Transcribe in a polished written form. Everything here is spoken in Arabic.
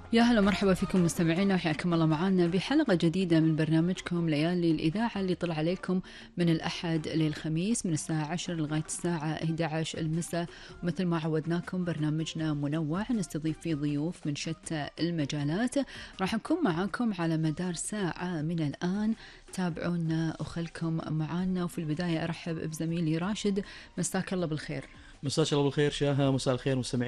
يا هلا مرحبا فيكم مستمعينا، وحياكم الله معنا بحلقة جديدة من برنامجكم ليالي الإذاعة اللي طلع عليكم من الأحد للخميس من الساعة 10 لغاية الساعة 11 المساء. ومثل ما عودناكم برنامجنا منوع نستضيف فيه ضيوف من شتى المجالات. راح نكون معاكم على مدار ساعة من الآن، تابعونا وخلكم معانا. وفي البداية أرحب بزميلي راشد، مساك الله بالخير. مساك الله بالخير شاهة، مساء الخير مستمعين